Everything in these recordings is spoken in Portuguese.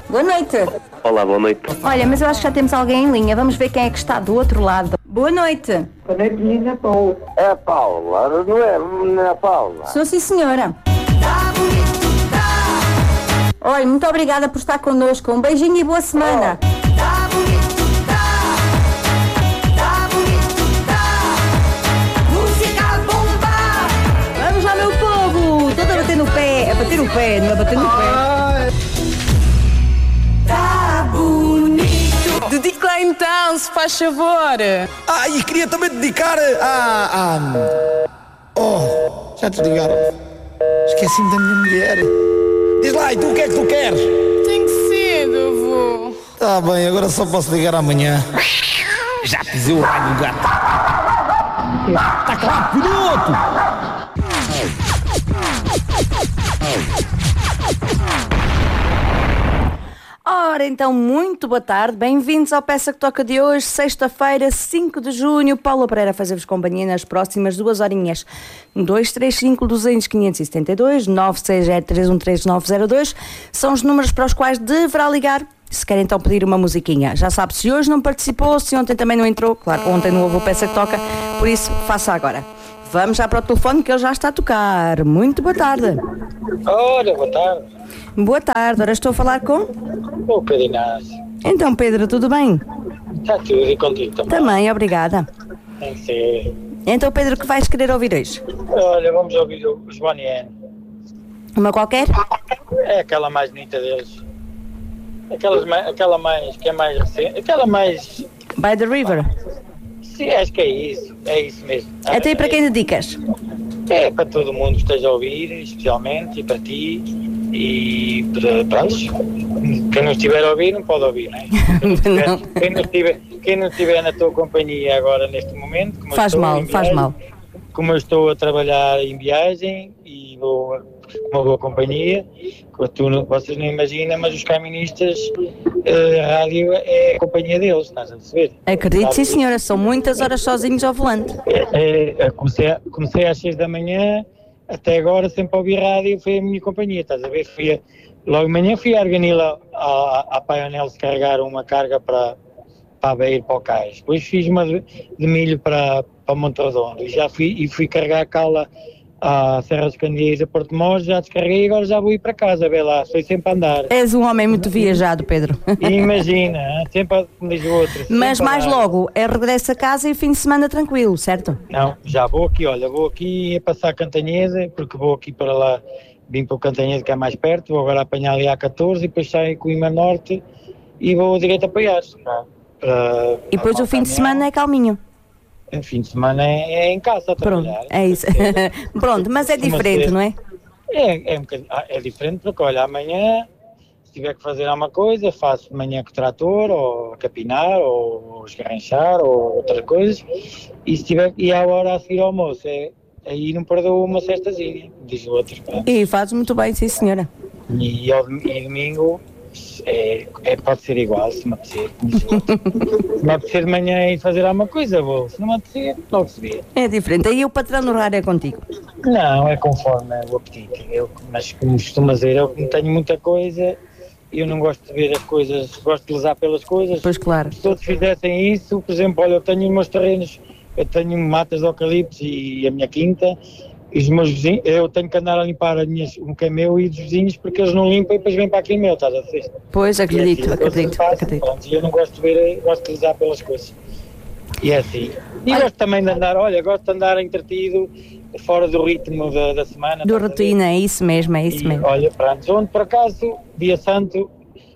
Boa noite. Olá, boa noite. Olha, mas eu acho que já temos alguém em linha. Vamos ver quem é que está do outro lado. Boa noite. Boa noite, menina Paula. É a Paula, não é a Paula? Sou sim, senhora. Olha, muito obrigada por estar connosco. Um beijinho e boa semana. Vamos lá, meu povo. Toda a bater no pé. É bater no pé, não é bater no pé. Dedique lá então, se faz favor. E queria também dedicar Oh, já te ligaram. Esqueci-me da minha mulher. Diz lá, e tu o que é que tu queres? Tem que ser, avô. Tá bem, agora só posso ligar amanhã. Já pisei o raio do gato. Tá claro, piloto! Ora, então, muito boa tarde. Bem-vindos ao Peça que Toca de hoje, sexta-feira, 5 de junho. Paula Pereira a fazer-vos companhia nas próximas 2 horinhas. 235-200-572, 960-313-902 são os números para os quais deverá ligar se quer então pedir uma musiquinha. Já sabe, se hoje não participou, se ontem também não entrou, claro, ontem não houve o Peça que Toca, por isso, faça agora. Vamos já para o telefone que ele já está a tocar. Muito boa tarde. Ora, boa tarde. Boa tarde, ora estou a falar com... O Pedro Inácio. Então, Pedro, tudo bem? Está tudo, e contigo também? Também, obrigada. Tem que ser. Então, Pedro, o que vais querer ouvir hoje? Olha, vamos ouvir os Bonnie M. Uma qualquer? É aquela mais bonita deles. Aquela mais, que é mais recente. Aquela mais... By the River? Sim, acho que é isso mesmo. Até aí para quem dedicas? É para todo mundo que esteja a ouvir, especialmente, e para ti, e para quem não estiver a ouvir não pode ouvir, não é? Quem não estiver na tua companhia agora neste momento, faz mal. Como eu estou a trabalhar em viagem e vou com uma boa companhia, vocês não imaginam, mas os caministas, a rádio é a companhia deles, estás a perceber? Acredito, sim senhora, são muitas horas sozinhos ao volante. Comecei às 6 da manhã, até agora sempre a ouvir rádio, foi a minha companhia, estás a ver? Logo de manhã fui a Arganila à Paionel descarregar uma carga para a Beira, para o Cais. Depois fiz uma de milho para Monteredondo e fui carregar a cala à Serra dos Candeeiros, a Porto Mós, já descarreguei e agora já vou ir para casa, vê lá, foi sempre a andar. És um homem muito viajado, Pedro. E imagina, sempre como diz o outro. Mas mais logo, é regresso a casa e fim de semana tranquilo, certo? Não, já vou aqui a passar a Cantanhede, porque vou aqui para lá, vim para o Cantanhede que é mais perto, vou agora apanhar ali a 14 e depois saio com o Coimbra Norte e vou direito a Paiares. E depois o fim de semana é calminho. O fim de semana é em casa a trabalhar. Pronto, é isso. Pronto, mas é diferente, não é? É diferente porque, olha, amanhã, se tiver que fazer alguma coisa, faço de manhã com o trator, ou capinar, ou esgarranchar, ou outras coisas, e à hora a seguir ao almoço, aí não perdoo uma cestazinha, diz o outro. E fazes muito bem, sim senhora. E domingo... pode ser igual, se me apetecer. Se me apetecer de manhã e fazer alguma coisa, vou. Se não me apetecer, logo se vê. É diferente. Aí o patrão no horário é contigo? Não, é conforme o apetite. Mas como costumo dizer, eu não tenho muita coisa, eu não gosto de ver as coisas, gosto de lesar pelas coisas. Pois claro. Se todos fizessem isso, por exemplo, olha, eu tenho os meus terrenos, eu tenho matas de eucaliptos e a minha quinta, e os meus vizinhos, eu tenho que andar a limpar o que é meu e dos vizinhos porque eles não limpam e depois vêm para aqui meu, estás a ver? Pois, acredito. Pronto, e eu não gosto de ver, gosto de lisar pelas coisas. E é assim. E gosto também de andar, gosto de andar entretido, fora do ritmo da semana. Do rotina, é isso mesmo. Olha, pronto, onde por acaso, dia santo,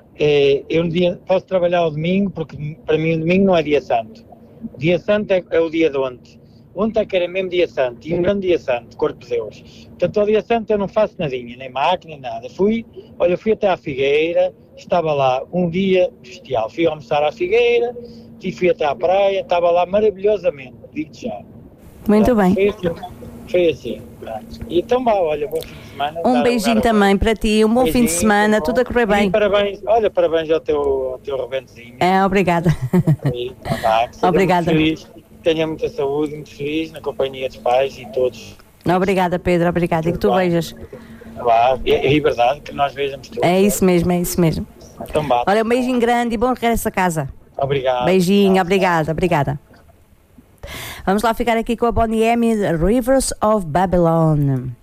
posso trabalhar ao domingo, porque para mim o domingo não é dia santo. Dia santo é o dia de ontem. Ontem é que era mesmo dia santo, e um grande dia santo, Corpo de Deus. Portanto, ao dia santo eu não faço nadinha, nem máquina, nem nada. Fui até à Figueira, estava lá um dia bestial. Fui almoçar à Figueira, e fui até à praia, estava lá maravilhosamente, digo-te já. Muito bem. Foi assim. E então vá, olha, bom fim de semana. Um beijinho também para ti, um bom fim de semana, tudo a correr bem. E parabéns ao teu rebentozinho. Obrigada. Obrigada. Tenha muita saúde, muito feliz na companhia dos pais e todos. Obrigada, Pedro, obrigada. E que tu vejas Vá, é verdade que nós vejamos tudo. É isso mesmo, é isso mesmo. Então vá. Olha, um beijinho grande e bom regresso a casa. Obrigado. Beijinho, obrigada. Vamos lá ficar aqui com a Bonnie M, Rivers of Babylon.